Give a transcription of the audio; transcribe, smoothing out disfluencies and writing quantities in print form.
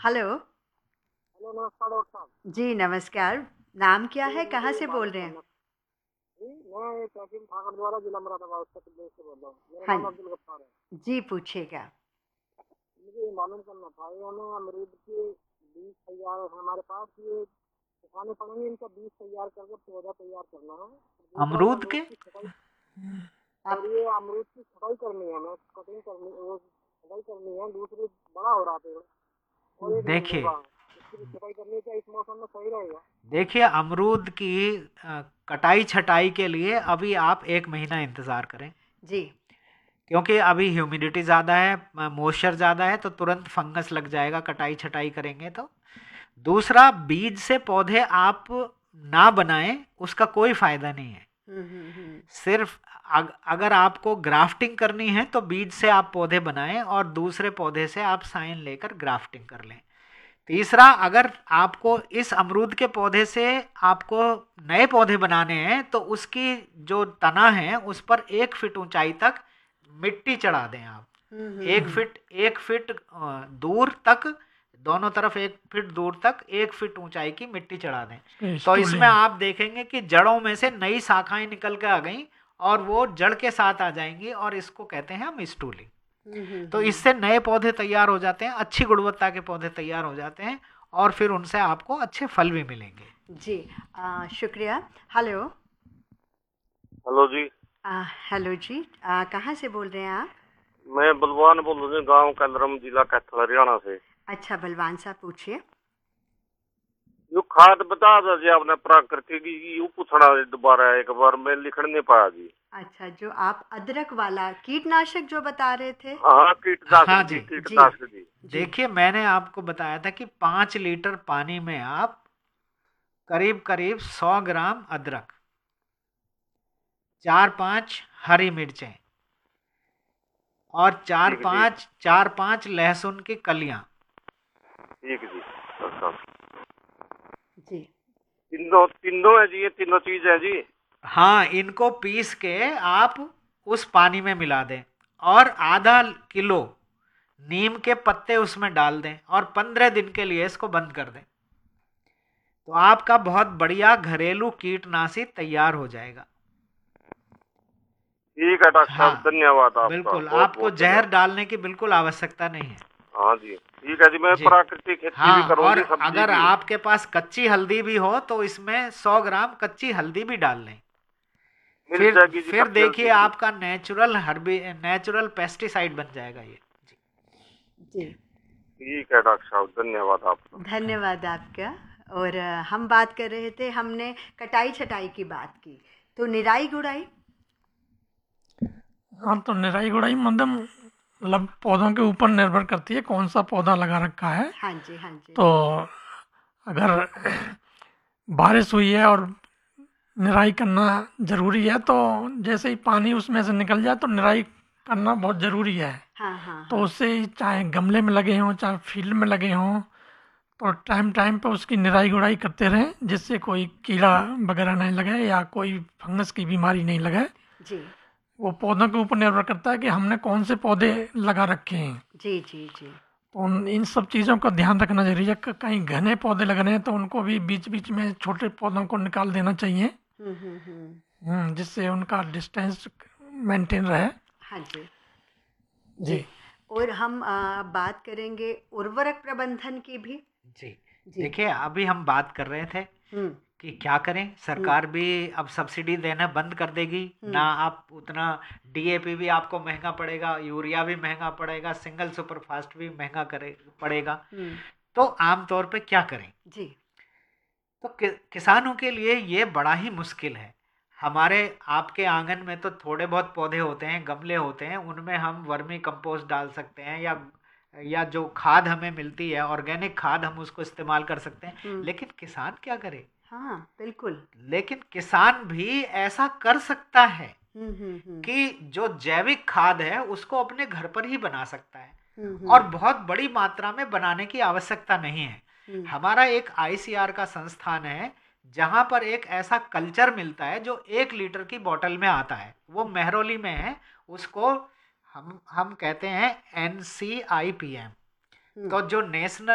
Hello. Hello, नमस्कार doctor साहब। जी नमस्कार। नाम क्या जी है, कहाँ मुझे से बोल मालूम रहे हैं? करना जी, मैं तहसील ठाकर द्वारा जिला मुरादाबाद उत्तर प्रदेश से बोल रहा हूँ। मेरा हाँ नाम अब्दुल गफ्फार है। जी, पूछिएगा। मुझे ये मालूम करना था, ये हमें अमरूद के बीज तैयार है हमारे पास, ये उठाने पड़ेंगे, इनका बीज तैयार करके पौधा तैयार करना है। दूसरा ये अमरूद अमरूद के की छटाई, और आप ये अमरूद की छटाई करनी है हमें, कटिंग करनी, वो छटाई करनी है। दूसरी बड़ा हो रहा पेड़, और एक नींबू देखिए का है, इसकी भी छटाई करनी चाहिए। इस मौसम में सही रहेगा? देखिए अमरूद की कटाई छटाई के लिए अभी आप 1 महीना इंतज़ार करें। जी। क्योंकि अभी ह्यूमिडिटी ज़्यादा है, मॉइस्चर ज़्यादा है, तो तुरंत फंगस लग जाएगा कटाई छटाई करेंगे तो। दूसरा, बीज से पौधे आप ना बनाएं, उसका कोई फ़ायदा नहीं है। सिर्फ अगर आपको ग्राफ्टिंग करनी है तो बीज से आप पौधे बनाएं और दूसरे पौधे से आप साइन लेकर ग्राफ्टिंग कर लें। तीसरा, अगर आपको इस अमरूद के पौधे से आपको नए पौधे बनाने हैं तो उसकी जो तना है उस पर 1 फीट ऊंचाई तक मिट्टी चढ़ा दें आप। 1 फीट दूर तक, दोनों तरफ 1 फीट दूर तक 1 फीट ऊंचाई की मिट्टी चढ़ा दें। तो इसमें आप देखेंगे कि जड़ों में से नई शाखाएं निकल के आ गई और वो जड़ के साथ आ जाएंगी, और इसको कहते हैं हम स्टूलिंग। तो इससे नए पौधे तैयार हो जाते हैं, अच्छी गुणवत्ता के पौधे तैयार हो जाते हैं, और फिर उनसे आपको अच्छे फल भी मिलेंगे। जी शुक्रिया। हेलो। हेलो जी। हेलो जी, कहाँ से बोल रहे हैं आप? मैं बलवान बोल रहा हूँ, गाँव कलरम, जिला कैथल, हरियाणा से। अच्छा बलवान साहब, पूछिए। यो खाद बता दो जी आपने, प्राकृतिक की, यू पूछना दोबारा एक बार, मैं लिख नहीं पाया जी। अच्छा, जो आप अदरक वाला कीटनाशक जो बता रहे थे। हाँ, कीटनाशक हाँ जी, जी जी कीटनाशक जी। देखिए, मैंने आपको बताया था कि 5 लीटर पानी में आप करीब करीब 100 ग्राम अदरक, 4-5 हरी मिर्चें और चार ठीक जी, पांच चार पांच लहसुन की कलियां। ठीक जी। अच्छा, जी। तीनों तीनों है जी, ये तीनों चीज है जी। हाँ, इनको पीस के आप उस पानी में मिला दें और आधा किलो नीम के पत्ते उसमें डाल दें और 15 दिन के लिए इसको बंद कर दें, तो आपका बहुत बढ़िया घरेलू कीटनाशी तैयार हो जाएगा। ठीक है डॉक्टर हाँ साहब, धन्यवाद आपका, बिल्कुल, बहुत आपको बहुत जहर धन्यवाद। डालने की बिल्कुल आवश्यकता नहीं है। हाँ जी, ठीक है जी, मैं जी। प्राकृतिक खेती भी हाँ, और करूंगी, सब्जी अगर की। आपके पास कच्ची हल्दी भी हो तो इसमें 100 ग्राम कच्ची हल्दी भी डाल लें। मिल फिर जाएगी जी फिर कच्ची देखिए, हल्दी भी। आपका नेचुरल पेस्टिसाइड बन जाएगा ये। जी जी। ठीक है डॉक्टर साहब, धन्यवाद आपका। धन्यवाद आपका। और हम बात कर रहे थे, हमने कटाई छटाई की बात की, तो निराई गुड़ाई। हाँ, तो निराई गुड़ाई मतलब पौधों के ऊपर निर्भर करती है कौन सा पौधा लगा रखा है। हाँ जी हाँ जी। तो अगर बारिश हुई है और निराई करना ज़रूरी है, तो जैसे ही पानी उसमें से निकल जाए तो निराई करना बहुत ज़रूरी है। हाँ हाँ तो हाँ। उससे चाहे गमले में लगे हों चाहे फील्ड में लगे हों, तो टाइम टाइम पे उसकी निराई गुड़ाई करते रहें, जिससे कोई कीड़ा वगैरह नहीं लगे या कोई फंगस की बीमारी नहीं लगे। जी वो पौधों के ऊपर निर्भर करता है कि हमने कौन से पौधे लगा रखे हैं। जी जी जी। तो इन सब चीज़ों का ध्यान रखना जरूरी है। कहीं घने पौधे लग रहे हैं तो उनको भी बीच बीच में छोटे पौधों को निकाल देना चाहिए, जिससे उनका डिस्टेंस मेंटेन रहे। हाँ जी जी। जी। और हम बात करेंगे उर्वरक प्रबंधन की भी। जी जी। देखिए, अभी हम बात कर रहे थे हम्म कि क्या करें, सरकार भी अब सब्सिडी देना बंद कर देगी ना, आप उतना डीएपी भी आपको महंगा पड़ेगा, यूरिया भी महंगा पड़ेगा, सिंगल सुपर फास्ट भी महंगा पड़ेगा। तो आमतौर पे क्या करें? जी। तो किसानों के लिए ये बड़ा ही मुश्किल है। हमारे आपके आंगन में तो थोड़े बहुत पौधे होते हैं, गमले होते हैं, उनमें हम वर्मी कंपोस्ट डाल सकते हैं, या जो खाद हमें मिलती है ऑर्गेनिक खाद, हम उसको इस्तेमाल कर सकते हैं। लेकिन किसान क्या करे? हाँ बिल्कुल। लेकिन किसान भी ऐसा कर सकता है कि जो जैविक खाद है उसको अपने घर पर ही बना सकता है, और बहुत बड़ी मात्रा में बनाने की आवश्यकता नहीं है। हमारा एक आईसीआर का संस्थान है जहां पर एक ऐसा कल्चर मिलता है जो 1 लीटर की बोतल में आता है, वो मेहरौली में है। उसको हम कहते हैं NCIPM। तो जो नेशनल